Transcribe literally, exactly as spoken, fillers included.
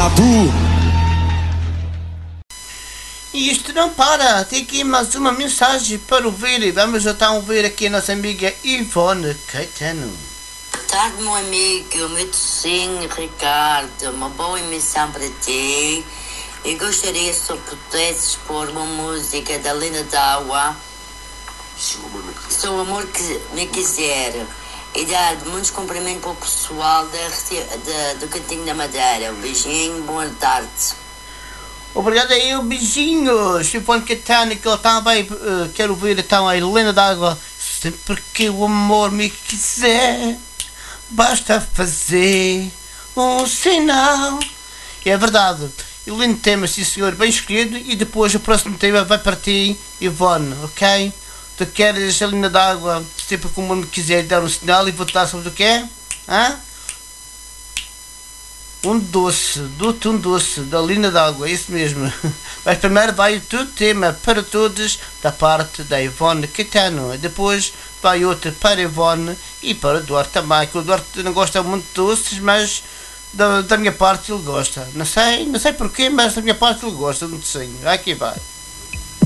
Obrigado. E isto não para, tem aqui mais uma mensagem para ouvir e vamos então ouvir aqui a nossa amiga Ivone Caetano. Boa tarde, meu amigo, meu tocinho Ricardo, uma boa emissão para ti. E gostaria se eu pudesse pôr uma música da Lina D'Água, Se o Amor que Me Quiser, e dar muitos cumprimentos para o pessoal da, da, do Cantinho da Madeira. Um beijinho, boa tarde. Obrigado aí, um beijinho, Ivone Caetano, que ele também uh, quer ouvir então a Helena D'Água. Sempre que o amor me quiser, basta fazer um sinal. E é verdade, e lindo tema, sim senhor, bem escolhido. E depois o próximo tema vai para ti, Ivone, ok? Tu queres a Helena D'Água, sempre que o amor me quiser dar um sinal, e vou-te dar sobre o que é? Hã? Um doce, dou-te um doce da Helena D'Água, é isso mesmo. Mas primeiro vai o teu tema para todos, da parte da Ivone Caetano. E depois vai outro para a Ivone e para o Duarte também, que o Duarte não gosta muito de doces, mas da, da minha parte ele gosta. Não sei, não sei porquê, mas da minha parte ele gosta de um docinho. Aqui vai.